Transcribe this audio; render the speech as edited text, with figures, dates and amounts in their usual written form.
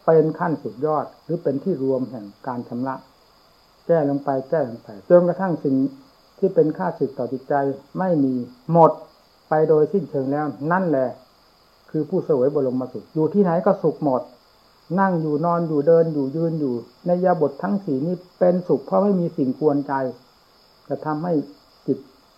เป็นขั้นสุดยอดหรือเป็นที่รวมแห่งการชำระแก้ลงไปจนกระทั่งสิ่งที่เป็นค่าศึกต่อจิตใจไม่มีหมดไปโดยสิ้นเชิงแล้วนั่นแหละคือผู้เสวยบรมสุขอยู่ที่ไหนก็สุขหมดนั่งอยู่นอนอยู่เดินอยู่ยืนอยู่ในอิริยาบถทั้งสี่นี้เป็นสุขเพราะไม่มีสิ่งกวนใจจะทำให้